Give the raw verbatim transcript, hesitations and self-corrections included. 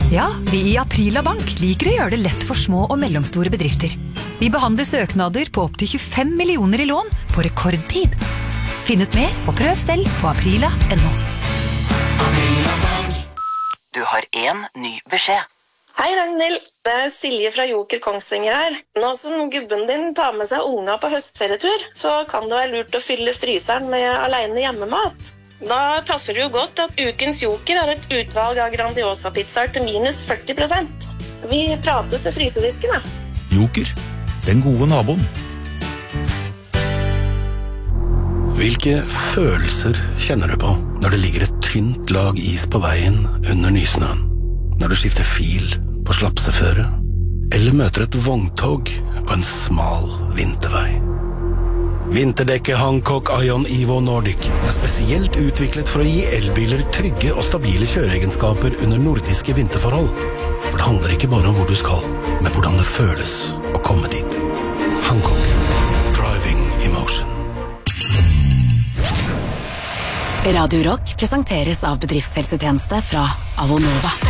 Ja, vi i Aprila Bank liker å gjøre det lett for små og mellomstore bedrifter. Vi behandler søknader på opp til tjuefem millioner i lån på rekordtid. Finn ut mer og prøv selv på aprila punktum no. Du har en ny beskjed. Hei Ragnhild, det er Silje fra Joker Kongsvinger her. Nå som gubben din tar med seg unga på høstferietur, så kan det være lurt å fylle fryseren med alene hjemmemat. Da passer det jo godt at ukens Joker er et utvalg av Grandiosa-pizzaer til minus førti prosent. Vi prates ved frysedisken, da. Joker, den gode naboen. Hvilke følelser kjenner du på når det ligger et tynt lag is på veien under nysnøen? Når du skifter fil på slapseføre, eller møter et vogntog på en smal vintervei? Vinterdekket Hancock Ion Evo Nordic er spesielt utviklet for å gi elbiler trygge og stabile kjøreegenskaper under nordiske vinterforhold. For det handler ikke bare om hvor du skal, men hvordan det føles å komme dit. Hancock. Driving Emotion. Radio Rock presenteres av bedriftshelsetjeneste fra Avonova.